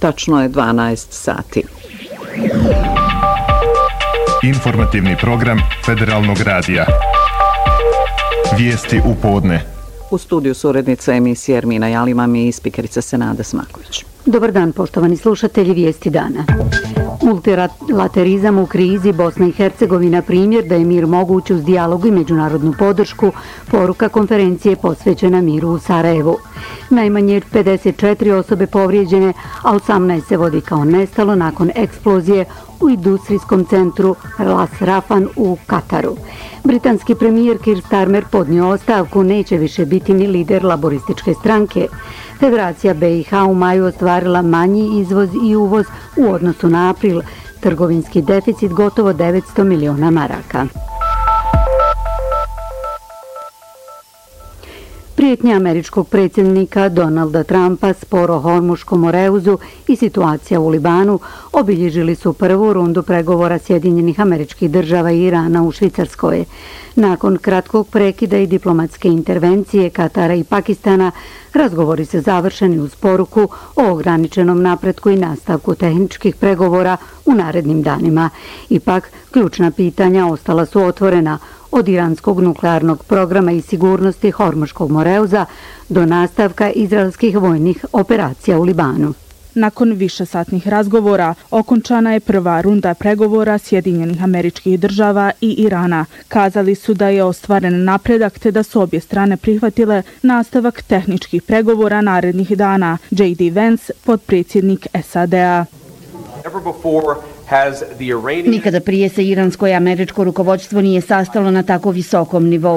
Tačno je 12 sati. Informativni program Federalnog radija. Vijesti u podne. U studiju su urednica emisije Ermina Jalima i spikerica Senada Smaković. Dobar dan, poštovani slušatelji, vijesti dana. Multilaterizam u krizi, Bosna i Hercegovina primjer da je mir moguć uz dijalog i međunarodnu podršku, poruka konferencije posvećena miru u Sarajevu. Najmanje 54 osobe povrijeđene, a 18 se vodi kao nestalo nakon eksplozije u industrijskom centru Ras Rafan u Kataru. Britanski premijer Keir Starmer podnio ostavku, neće više biti ni lider laborističke stranke. Federacija BiH u maju ostvarila manji izvoz i uvoz u odnosu na april. Trgovinski deficit gotovo 900 miliona maraka. Prijetnja američkog predsjednika Donalda Trumpa, spor o Hormuškom moreuzu i situacija u Libanu obilježili su prvu rundu pregovora Sjedinjenih Američkih Država i Irana u Švicarskoj. Nakon kratkog prekida i diplomatske intervencije Katara i Pakistana, razgovori se završeni uz poruku o ograničenom napretku i nastavku tehničkih pregovora u narednim danima. Ipak, ključna pitanja ostala su otvorena, od iranskog nuklearnog programa i sigurnosti Hormuškog moreuza do nastavka izraelskih vojnih operacija u Libanu. Nakon višesatnih razgovora okončana je prva runda pregovora Sjedinjenih Američkih Država i Irana. Kazali su da je ostvaren napredak te da su obje strane prihvatile nastavak tehničkih pregovora narednih dana. J.D. Vance, potpredsjednik SAD-a. Nikada prije se iransko i američko rukovodstvo nije sastalo na tako visokom nivou.